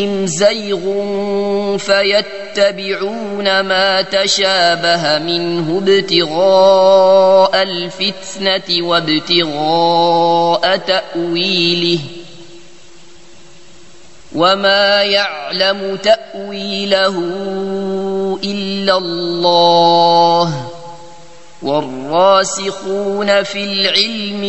زيغ فيتبعون ما تشابه منه ابتغاء الفتنة وابتغاء تأويله وما يعلم تأويله إلا الله والراسخون في العلم